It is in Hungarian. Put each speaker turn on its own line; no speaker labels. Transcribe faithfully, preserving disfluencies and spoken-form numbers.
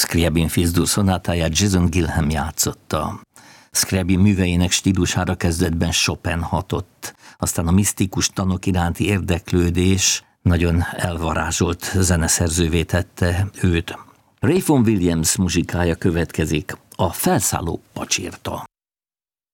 Scriabin Fis-dur szonátáját Jason Gilham játszotta. Scriabin műveinek stílusára kezdetben Chopin hatott, aztán a misztikus tanok iránti érdeklődés nagyon elvarázsolt zeneszerzővé tette őt. Ray Vaughan Williams muzsikája következik, a Felszálló pacsirta.